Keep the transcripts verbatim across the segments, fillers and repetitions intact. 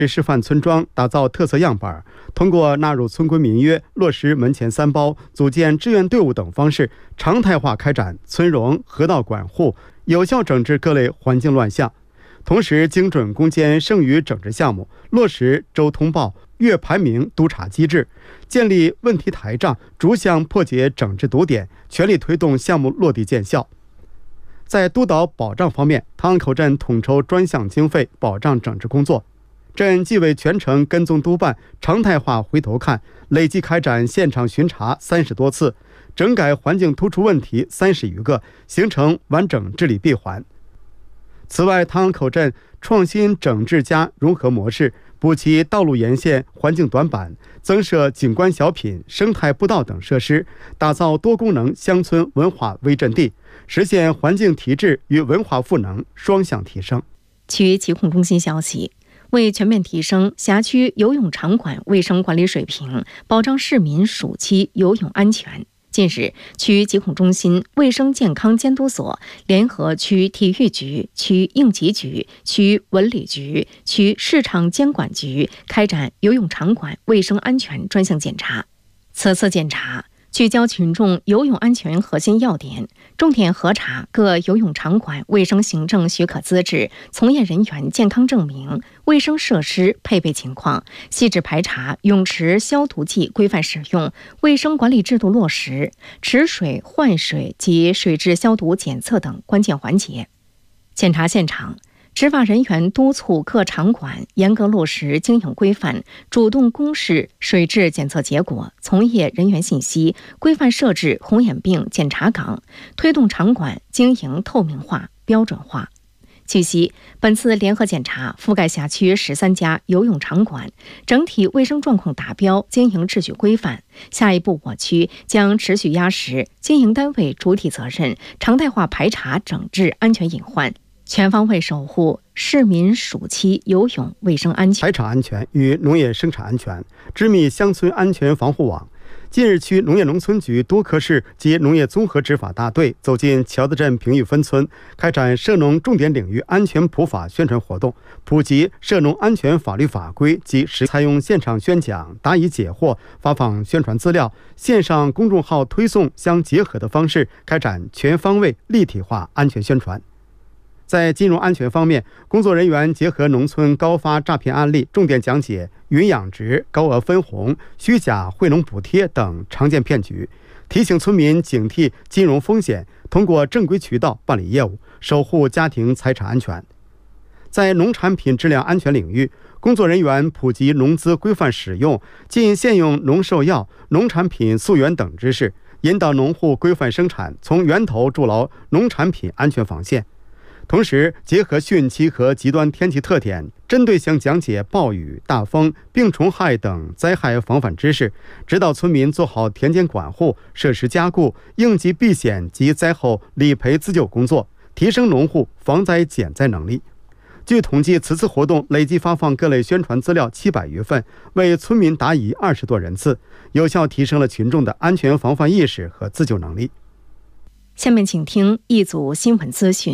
示范村庄，打造特色样板，通过纳入村规民约、落实门前三包、组建志愿队伍等方式，常态化开展村容、河道管护，有效整治各类环境乱象。同时，精准攻坚剩余整治项目，落实周通报、月排名督查机制，建立问题台账，逐项破解整治堵点，全力推动项目落地见效。在督导保障方面，汤口镇统筹专项经费保障整治工作，镇纪委全程跟踪督办，常态化回头看，累计开展现场巡查三十多次，整改环境突出问题三十余个，形成完整治理闭环。此外，汤口镇创新整治加融合模式，补齐道路沿线环境短板，增设景观小品、生态步道等设施，打造多功能乡村文化微阵地，实现环境提质与文化赋能双向提升。 区疾控中心消息，为全面提升辖区游泳场馆卫生管理水平，保障市民暑期游泳安全，近日，区疾控中心卫生健康监督所联合区体育局、区应急局、区文旅局、区市场监管局开展游泳场馆卫生安全专项检查。此次检查聚焦群众游泳安全核心要点，重点核查各游泳场馆卫生行政许可资质、从业人员健康证明、卫生设施配备情况，细致排查泳池消毒剂规范使用、卫生管理制度落实、池水换水及水质消毒检测等关键环节。检查现场，执法人员督促各场馆严格落实经营规范，主动公示水质检测结果、从业人员信息，规范设置红眼病检查岗，推动场馆经营透明化、标准化。据悉，本次联合检查覆盖辖区十三家游泳场馆，整体卫生状况达标，经营秩序规范。下一步，我区将持续压实经营单位主体责任，常态化排查整治安全隐患，全方位守护市民暑期游泳卫生安全。 海产安全与农业生产安全，织密乡村安全防护网。近日，区农业农村局多科室及农业综合执法大队走进桥子镇平峪分村，开展涉农重点领域安全普法宣传活动，普及涉农安全法律法规及实采用现场宣讲、答疑解惑、发放宣传资料、线上公众号推送相结合的方式，开展全方位立体化安全宣传。在金融安全方面，工作人员结合农村高发诈骗案例，重点讲解云养殖、高额分红、虚假惠农补贴等常见骗局，提醒村民警惕金融风险，通过正规渠道办理业务，守护家庭财产安全。在农产品质量安全领域，工作人员普及农资规范使用、禁现用农兽药、农产品溯源等知识，引导农户规范生产，从源头筑牢农产品安全防线。同时，结合汛期和极端天气特点，针对性讲解暴雨、大风、病虫害等灾害防范知识，指导村民做好田间管护、设施加固、应急避险及灾后理赔自救工作，提升农户防灾减灾能力。据统计，此次活动累计发放各类宣传资料七百余份，为村民答疑二十多人次，有效提升了群众的安全防范意识和自救能力。 下面请听一组新闻资讯。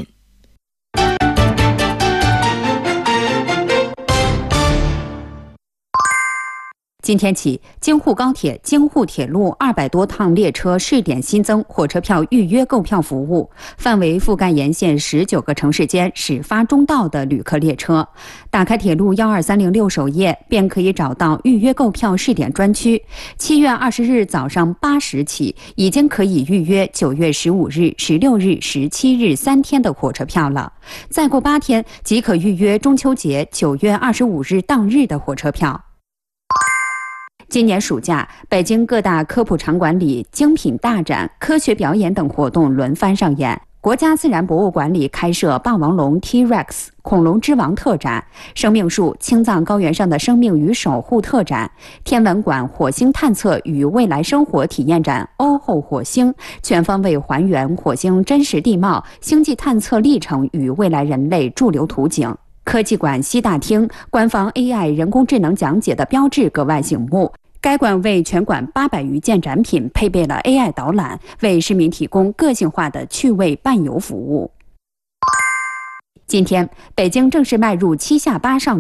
今天起，京沪高铁、京沪铁路二百多趟列车试点新增火车票预约购票服务，范围覆盖沿线十九个城市间始发终到的旅客列车。打开铁路幺二三零六首页，便可以找到预约购票试点专区。七月二十日早上八时起，已经可以预约九月十五日、十六日、十七日三天的火车票了。再过八天，即可预约中秋节九月二十五日当日的火车票。今年暑假，北京各大科普场馆里精品大展、科学表演等活动轮番上演。国家自然博物馆里开设霸王龙 T-Rex 恐龙之王特展，生命树青藏高原上的生命与守护特展，天文馆火星探测与未来生活体验展欧后火星，全方位还原火星真实地貌、星际探测历程与未来人类驻留图景。科技馆西大厅官方 A I 人工智能讲解的标志格外醒目。该馆为全馆八百余件展品配备了 A I 导览，为市民提供个性化的趣味伴游服务。今天，北京正式迈入七下八上